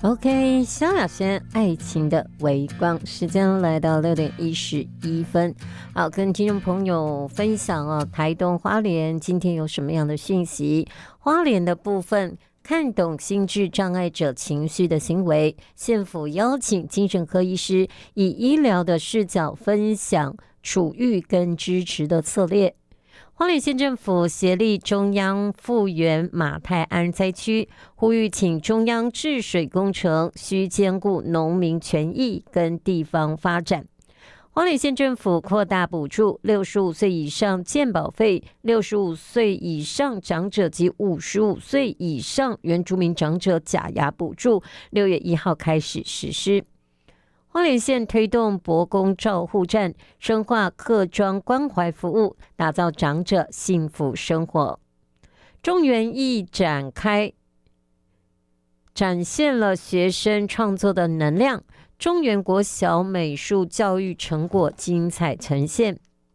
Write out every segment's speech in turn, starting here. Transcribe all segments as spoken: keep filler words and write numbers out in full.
OK， 萧亚轩爱情的微光，时间来到六点一十一分。好，跟听众朋友分享哦，台东花莲今天有什么样的讯息？花莲的部分，看懂心智障碍者情绪的行为，县府邀请精神科医师以医疗的视角分享处遇跟支持的策略。花莲县政府协力中央复原马太安灾区，呼吁请中央治水工程需兼顾农民权益跟地方发展。花莲县政府扩大补助六十五岁以上健保费、六十五岁以上长者及五十五岁以上原住民长者假牙补助，六月一号开始实施。花莲县推动博工照护站，深化客庄关怀服务，打造长者幸福生活。中原艺展开，展现了学生创作的能量。中原国小美术教育成果精彩呈现。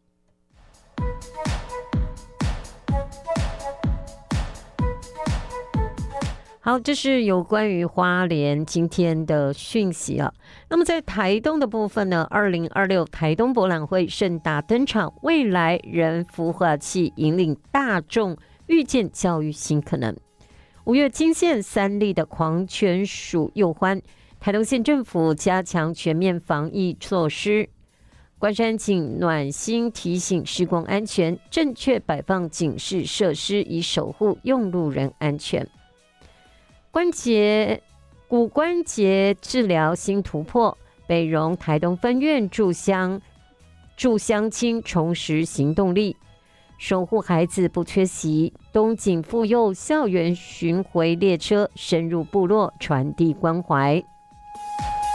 好，这是有关于花莲今天的讯息啊。那么在台东的部分呢，二零二六台东博览会盛大登场，未来人孵化器引领大众遇见教育新可能。五月金线三例的狂犬属幼獾，台东县政府加强全面防疫措施。关山警暖心提醒施工安全，正确摆放警示设施，以守护用路人安全。关节骨关节治疗新突破，北荣台东分院助乡助乡亲重拾行动力，守护孩子不缺席。东景妇幼校园巡回列车深入部落传递关怀。